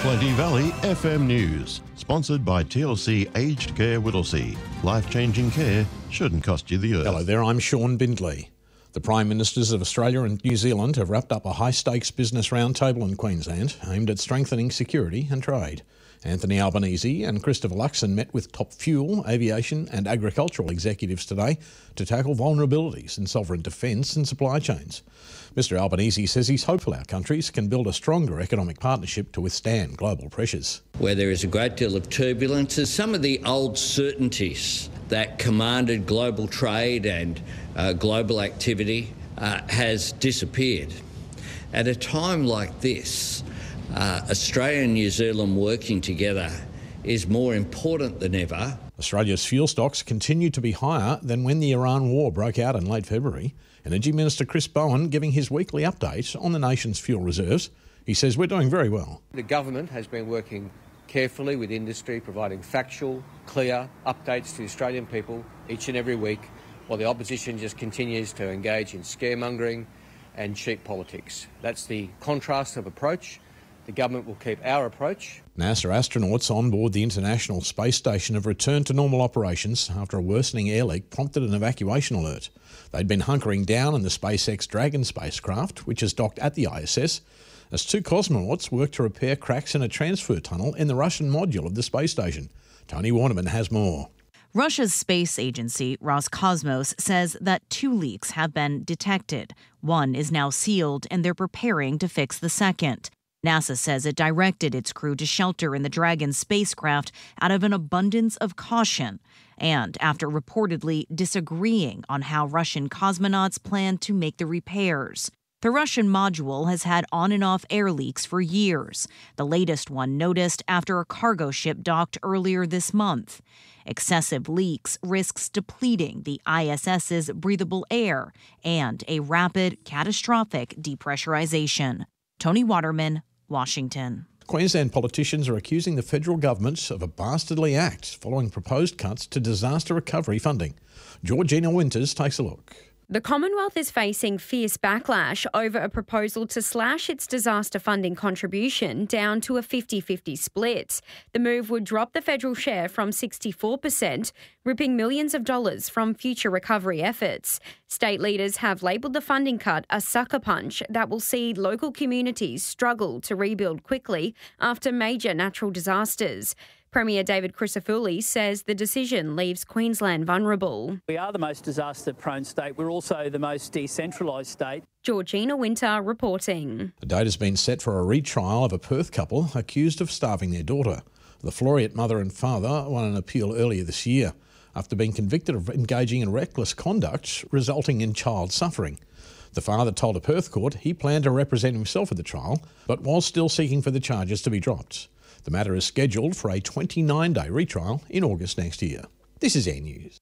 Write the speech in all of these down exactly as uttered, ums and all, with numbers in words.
Plenty Valley F M News, sponsored by T L C Aged Care Whittlesea. Life-changing care shouldn't cost you the earth. Hello there, I'm Sean Bindley. The Prime Ministers of Australia and New Zealand have wrapped up a high-stakes business roundtable in Queensland aimed at strengthening security and trade. Anthony Albanese and Christopher Luxon met with top fuel, aviation and agricultural executives today to tackle vulnerabilities in sovereign defence and supply chains. Mister Albanese says he's hopeful our countries can build a stronger economic partnership to withstand global pressures. Where there is a great deal of turbulence, as some of the old certainties that commanded global trade and uh, global activity uh, has disappeared. At a time like this, uh, Australia and New Zealand working together is more important than ever. Australia's fuel stocks continue to be higher than when the Iran war broke out in late February. Energy Minister Chris Bowen giving his weekly update on the nation's fuel reserves. He says we're doing very well. The government has been working carefully with industry, providing factual, clear updates to the Australian people each and every week, while the opposition just continues to engage in scaremongering and cheap politics. That's the contrast of approach. The government will keep our approach. NASA astronauts on board the International Space Station have returned to normal operations after a worsening air leak prompted an evacuation alert. They'd been hunkering down in the SpaceX Dragon spacecraft, which is docked at the I S S, as two cosmonauts work to repair cracks in a transfer tunnel in the Russian module of the space station. Tony Warnerman has more. Russia's space agency, Roscosmos, says that two leaks have been detected. One is now sealed, and they're preparing to fix the second. NASA says it directed its crew to shelter in the Dragon spacecraft out of an abundance of caution, and after reportedly disagreeing on how Russian cosmonauts plan to make the repairs. The Russian module has had on and off air leaks for years, the latest one noticed after a cargo ship docked earlier this month. Excessive leaks risks depleting the I S S's breathable air and a rapid, catastrophic depressurization. Tony Waterman, Washington. Queensland politicians are accusing the federal government of a bastardly act following proposed cuts to disaster recovery funding. Georgina Winters takes a look. The Commonwealth is facing fierce backlash over a proposal to slash its disaster funding contribution down to a fifty-fifty split. The move would drop the federal share from sixty-four percent, ripping millions of dollars from future recovery efforts. State leaders have labelled the funding cut a sucker punch that will see local communities struggle to rebuild quickly after major natural disasters. Premier David Crisafulli says the decision leaves Queensland vulnerable. We are the most disaster-prone state. We're also the most decentralised state. Georgina Winter reporting. The date has been set for a retrial of a Perth couple accused of starving their daughter. The Floreat mother and father won an appeal earlier this year after being convicted of engaging in reckless conduct resulting in child suffering. The father told a Perth court he planned to represent himself at the trial, but was still seeking for the charges to be dropped. The matter is scheduled for a twenty-nine day retrial in August next year. This is Air News.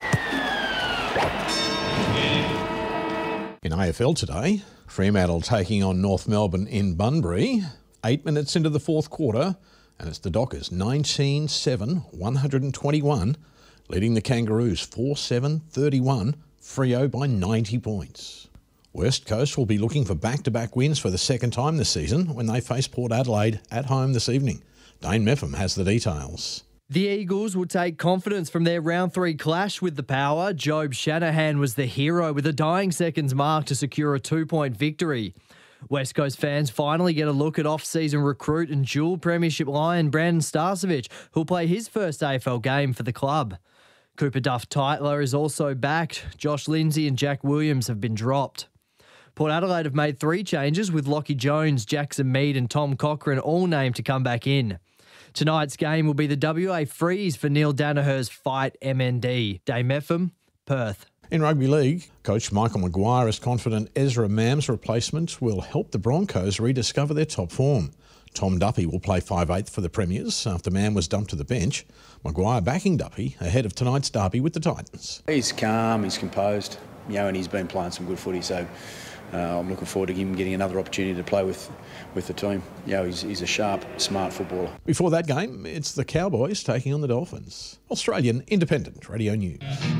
In A F L today, Fremantle taking on North Melbourne in Bunbury. Eight minutes into the fourth quarter, and it's the Dockers nineteen seven, one hundred twenty-one, leading the Kangaroos four seven, thirty-one, Freo by ninety points. West Coast will be looking for back-to-back wins for the second time this season when they face Port Adelaide at home this evening. Dane Meffam has the details. The Eagles will take confidence from their round three clash with the Power. Job Shanahan was the hero with a dying seconds mark to secure a two-point victory. West Coast fans finally get a look at off-season recruit and dual premiership lion Brandon Starcevic, who'll play his first A F L game for the club. Cooper Duff-Tytler is also back. Josh Lindsay and Jack Williams have been dropped. Port Adelaide have made three changes with Lockie Jones, Jackson Mead and Tom Cochrane all named to come back in. Tonight's game will be the W A Freeze for Neil Danaher's Fight M N D. Dame Meffam, Perth. In rugby league, coach Michael Maguire is confident Ezra Mam's replacement will help the Broncos rediscover their top form. Tom Duffy will play five eighth for the Premiers after Mam was dumped to the bench. Maguire backing Duffy ahead of tonight's derby with the Titans. He's calm, he's composed, you know, and he's been playing some good footy, so Uh, I'm looking forward to him getting another opportunity to play with, with the team. You know, he's, he's a sharp, smart footballer. Before that game, it's the Cowboys taking on the Dolphins. Australian Independent Radio News.